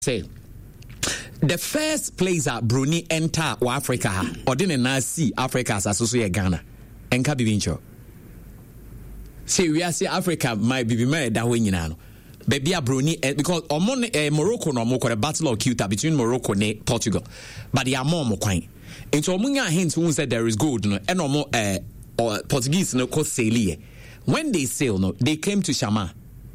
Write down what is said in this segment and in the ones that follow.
say the first place that Bruni enter Africa or didn't see Africa as associate Ghana and Kabibincho. See, we are see Africa might be made that way, you know. Baby Bruni because Morocco no more the Battle of Ceuta between Morocco and Portugal, but they are more quite. And so Munga hints who said there is gold, no, and no more Portuguese no called Celie. When they sail, no, they came to Shama.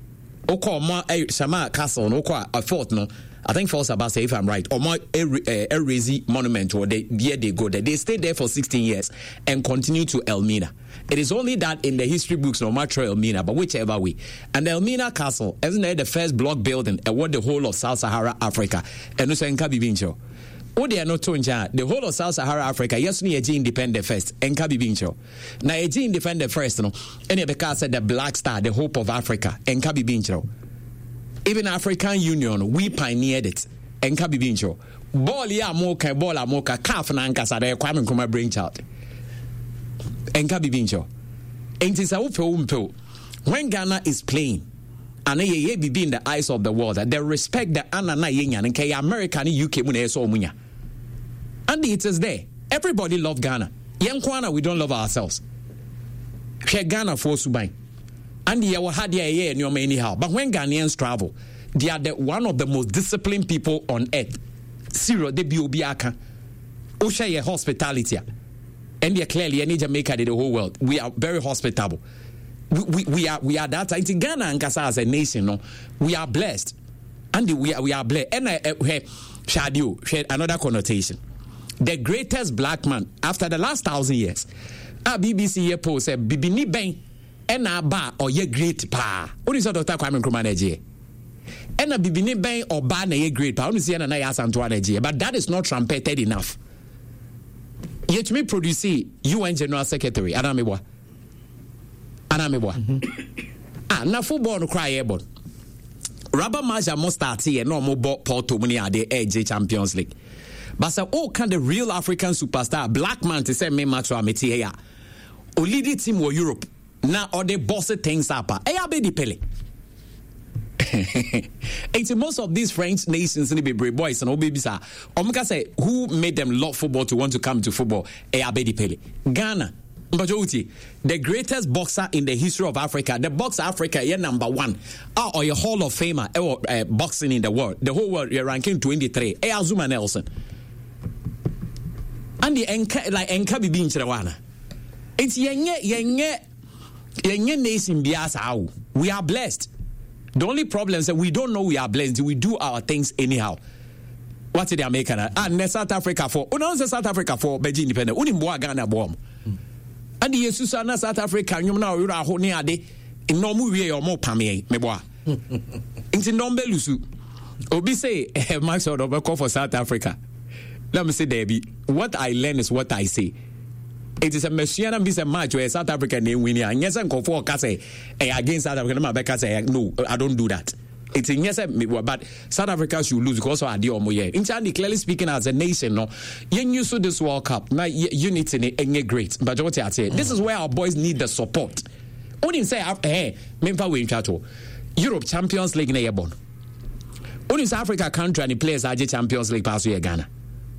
Shama Castle, no, a fort, no. I think False about say if I'm right, or more Erezi monument, or they go there. They stayed there for 16 years and continue to Elmina. It is only that in the history books, no matter Elmina, but whichever way. And the Elmina Castle, isn't it the first block building what the whole of South Sahara Africa? And also in Kabibincho. Oh, they are not tonja. The whole of South Sahara Africa, yes, we are independent first, and Kabibincho. Now, a independent first, no, and because said the Black Star, the hope of Africa, and Kabibincho. Even African Union, we pioneered it. And Kabibincho. Ball ya moka, ball moka, calf and ankasa, the Kwame Nkrumah brainchild. And Kabibincho. And it's a umpo. When Ghana is playing, and ye be in the eyes of the world, they respect the Anana Yenyan and K American UK Mune so munya. And it is there. Everybody love Ghana. Yankwana, we don't love ourselves. Share Ghana for Subai. And the had year in your anyhow. But when Ghanaians travel, they are one of the most disciplined people on earth. Zero, they be obiaka. Osha ye hospitality. And they clearly any Jamaica the whole world. We are very hospitable. We are that. It's Ghana and Kasa as a nation, no. We are blessed. And we are blessed. And Shadio, another connotation. The greatest black man after the last 1,000 years. BBC here post said Bibini Bang. Ena ba or ye great pa. Only saw Dr. Kwame Nkrumah Nigeria. Ena bibini ben or ba na ye great pa. Only see ena na yas Antoine Nigeria. But that is not trumpeted enough. Yet me produce UN General Secretary. Anamibwa. Na football no cry airborne. Rabba Maja must start here. No more Porto Muni are the AJ Champions League. But say, oh, can the real African superstar black man to say me match or meti here? O lead team or Europe. Now, or they boss things up. Be pele. It's most of these French nations in the brave boys and babies are. Say who made them love football to want to come to football? Be pele. Ghana, the greatest boxer in the history of Africa. The boxer Africa, you're number 1. Or your Hall of Famer, boxing in the world. The whole world, you're ranking 23. Zuma Nelson. And the Enka Bibi in Chirawana. It's yenye. We are blessed. The only problem is that we don't know we are blessed. We do our things anyhow. What's the American? And South Africa for South Africa for Beijing independent. Unimboa Ghana bomb. And the Susana South Africa, you know, you're a honey ade in no movie or more pame, meboa. Into Nombelusu. Obi say, Max sort of a call for South Africa. Let me say, Debbie, what I learn is what I say. It is a machine and be a match where South Africa name winning. And yes, I'm for Kase against South Africa. Say no, I don't do that. It's in yes, but South Africa should lose because of the Omoye. In China, clearly speaking, as a nation, no, you saw this World Cup. Now, unity in great. But what I say, this is where our boys need the support. Only say, hey, member we in Chato, Europe Champions League in Airborne. Only South Africa country and the players are Champions League pass here Ghana.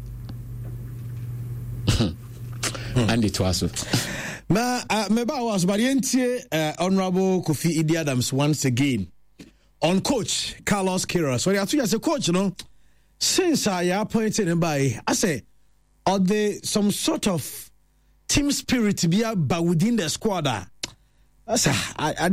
And it was now Meba was Honorable Kofi Idi Adams once again on Coach Carlos Queiroz. So I as a coach, you know, since I appointed him by, I say, are there some sort of team spirit to be about within the squad? This I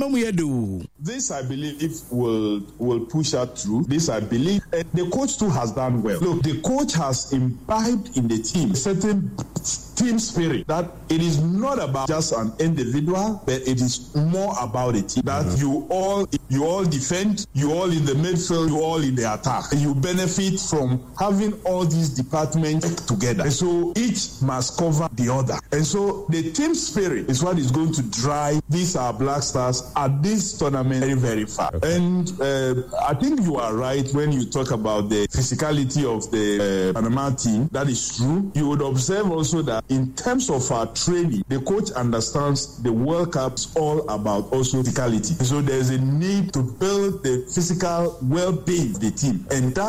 believe will push her through. This I believe, and the coach too has done well. Look, the coach has imbibed in the team a certain team spirit that it is not about just an individual, but it is more about a team. That you all defend, you all in the midfield, you all in the attack. And you benefit from having all these departments together, and so each must cover the other. And so the team spirit is what is going to drive these are Black Stars at this tournament very, very far. Okay. And I think you are right when you talk about the physicality of the Panama team. That is true. You would observe also that in terms of our training, the coach understands the World Cup is all about also physicality. So there's a need to build the physical well-being of the team. And that